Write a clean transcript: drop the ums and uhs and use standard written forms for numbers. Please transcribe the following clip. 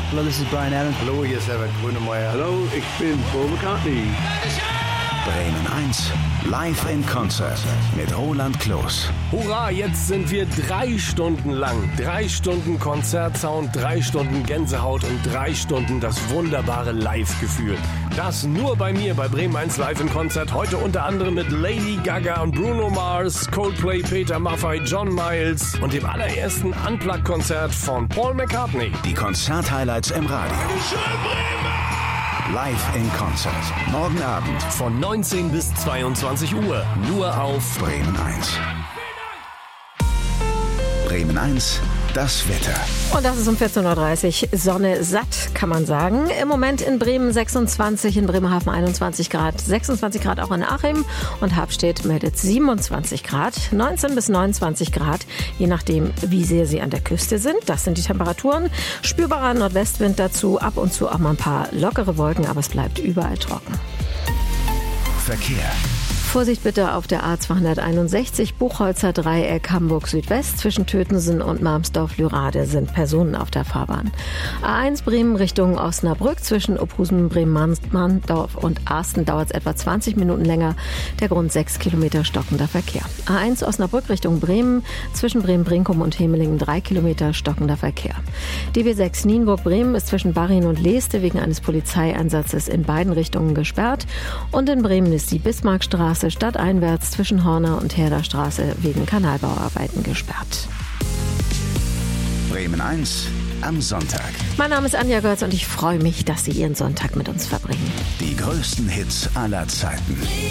Hello, this is Brian Adams. Hallo, hier ist Herbert Grönemeyer. Hallo, ich bin Paul McCartney. Bremen 1, live in Concert mit Roland Kloß. Hurra, jetzt sind wir 3 Stunden lang. 3 Stunden Konzertsound, 3 Stunden Gänsehaut und 3 Stunden das wunderbare Live-Gefühl. Das nur bei mir, bei Bremen 1 live in Konzert. Heute unter anderem mit Lady Gaga und Bruno Mars, Coldplay, Peter Maffay, John Miles und dem allerersten Unplugged-Konzert von Paul McCartney. Die Konzert-Highlights im Radio. Live in Concert. Morgen Abend Von 19 bis 22 Uhr. Nur auf Bremen 1. Bremen 1, das Wetter. Und das ist um 14.30 Uhr. Sonne satt, kann man sagen. Im Moment in Bremen 26, in Bremerhaven 21 Grad, 26 Grad auch in Achim und Habstedt meldet 27 Grad, 19 bis 29 Grad, je nachdem, wie sehr Sie an der Küste sind. Das sind die Temperaturen. Spürbarer Nordwestwind dazu, ab und zu auch mal ein paar lockere Wolken, aber es bleibt überall trocken. Verkehr. Vorsicht bitte auf der A261 Buchholzer Dreieck Hamburg Südwest. Zwischen Tötensen und Marmsdorf-Lürade sind Personen auf der Fahrbahn. A1 Bremen Richtung Osnabrück. Zwischen Ophusen, Bremen-Marmsdorf und Arsten dauert es etwa 20 Minuten länger. Der Grund 6 Kilometer stockender Verkehr. A1 Osnabrück Richtung Bremen. Zwischen Bremen-Brinkum und Hemelingen 3 Kilometer stockender Verkehr. DB6 Nienburg-Bremen ist zwischen Barrin und Leeste wegen eines Polizeieinsatzes in beiden Richtungen gesperrt. Und in Bremen ist die Bismarckstraße stadteinwärts zwischen Horner und Herderstraße wegen Kanalbauarbeiten gesperrt. Bremen 1 am Sonntag. Mein Name ist Anja Görz und ich freue mich, dass Sie Ihren Sonntag mit uns verbringen. Die größten Hits aller Zeiten.